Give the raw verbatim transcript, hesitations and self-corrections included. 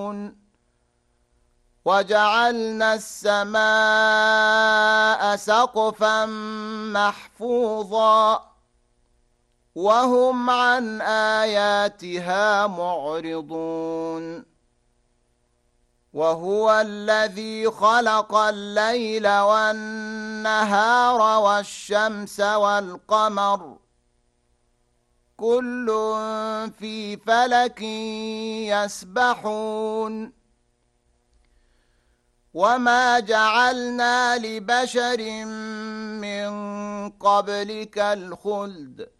يعملون وجعلنا السماء سقفا محفوظا وهم عن آياتها معرضون وهو الذي خلق الليل والنهار والشمس والقمر كل في فلك يسبحون وما جعلنا لبشر من قبلك الخلد